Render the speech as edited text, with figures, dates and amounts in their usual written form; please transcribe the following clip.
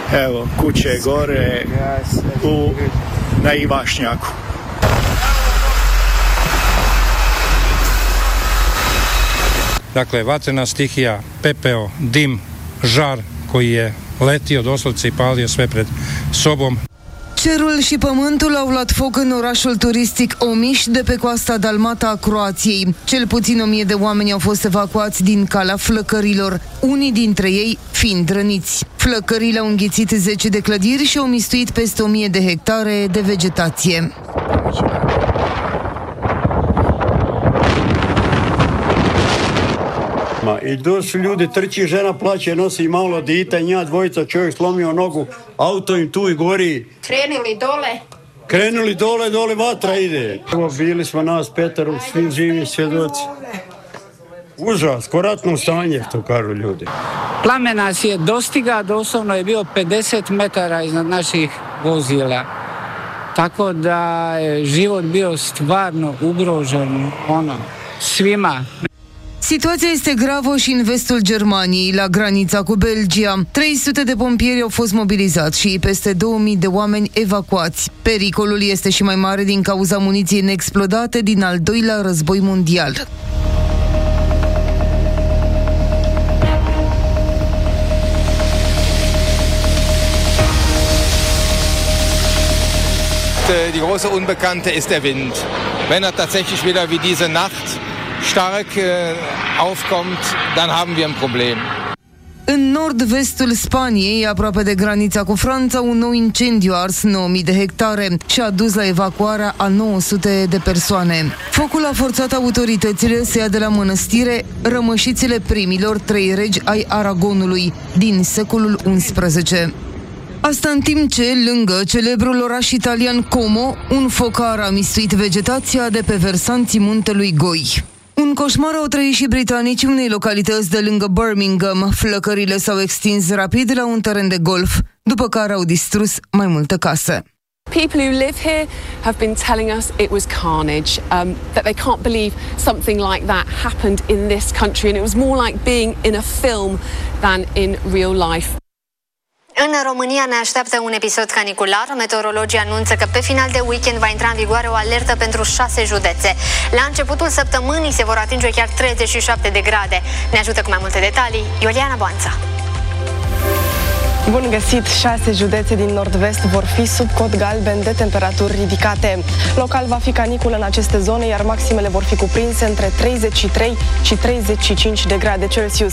Evo, kuće gore na Ivašnjaku. Dakle, vatrena stihija, pepeo, dim, žar koji je letio doslovce i palio sve pred sobom. Cerul și pământul au luat foc în orașul turistic Omiș de pe coasta dalmată a Croației. Cel puțin 1000 de oameni au fost evacuați din calea flăcărilor, unii dintre ei fiind răniți. Flăcările au înghițit 10 de clădiri și au mistuit peste 1000 de hectare de vegetație. I došli ljudi, trči, žena plaće, nosi malo dite, nja dvojica, čovjek slomio nogu, auto im tu i gori. Krenuli dole, vatra ide. Bili smo nas petero, svi živi svjedoci. Užas, ko ratno stanje, to kažu ljudi. Plamen nas je dostiga, doslovno je bio 50 metara iznad naših vozila. Tako da je život bio stvarno ugrožen, svima. Situația este gravă și în vestul Germaniei, la granița cu Belgia. 300 de pompieri au fost mobilizați și peste 2000 de oameni evacuați. Pericolul este și mai mare din cauza muniției neexplodate din al doilea război mondial. Die große Unbekannte ist der Wind. Wenn er tatsächlich wieder wie diese Nacht stark aufkommt, dann haben wir ein Problem. În nord-vestul Spaniei, aproape de granița cu Franța, un nou incendiu a ars 9000 de hectare și a dus la evacuarea a 900 de persoane. Focul a forțat autoritățile să ia de la mănăstire rămășițele primilor 3 regi ai Aragonului din secolul XI. Asta în timp ce, lângă celebrul oraș italian Como, un focar a mistuit vegetația de pe versanții muntelui Goi. Un coșmar au trăit și britanicii unei localități de lângă Birmingham. Flăcările s-au extins rapid la un teren de golf, după care au distrus mai multe case. People who live here have been telling us it was carnage, that they can't believe something like that happened in this country, and it was more like being in a film than in real life. În România ne așteaptă un episod canicular. Meteorologii anunță că pe final de weekend va intra în vigoare o alertă pentru 6 județe. La începutul săptămânii se vor atinge chiar 37 de grade. Ne ajută cu mai multe detalii Iuliana Boanța. Bun găsit! 6 județe din nord-vest vor fi sub cod galben de temperaturi ridicate. Local va fi caniculă în aceste zone, iar maximele vor fi cuprinse între 33 și 35 de grade Celsius.